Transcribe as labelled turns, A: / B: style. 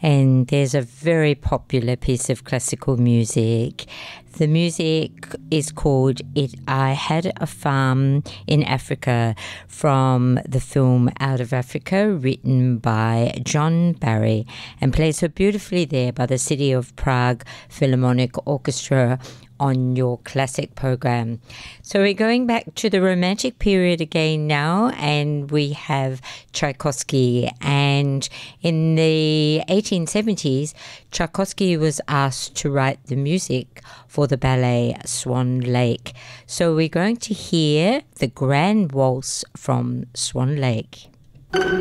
A: and there's a very popular piece of classical music. The music is called I Had a Farm in Africa, from the film Out of Africa, written by John Barry, and played so beautifully there by the City of Prague Philharmonic Orchestra on your classic program. So we're going back to the Romantic period again now, and we have Tchaikovsky. And in the 1870s, Tchaikovsky was asked to write the music for the ballet Swan Lake. So we're going to hear the Grand Waltz from Swan Lake.